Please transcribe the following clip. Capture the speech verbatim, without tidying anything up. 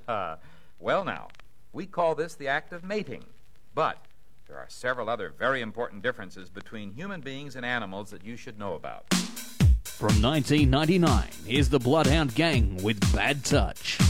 Well, now, we call this the act of mating. But there are several other very important differences between human beings and animals that you should know about. From nineteen ninety-nine, here's the Bloodhound Gang with Bad Touch.